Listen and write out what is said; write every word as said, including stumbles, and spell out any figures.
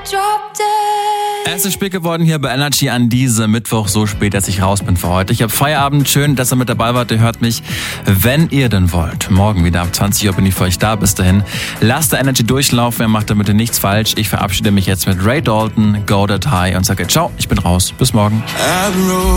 Es ist spät geworden hier bei Energy an diesem Mittwoch, so spät, dass ich raus bin für heute. Ich habe Feierabend, schön, dass ihr mit dabei wart. Ihr hört mich, wenn ihr denn wollt. Morgen wieder ab zwanzig Uhr bin ich für euch da. Bis dahin, lasst der Energy durchlaufen, ihr macht damit nichts falsch. Ich verabschiede mich jetzt mit Ray Dalton, Go That High und sage ciao, ich bin raus. Bis morgen.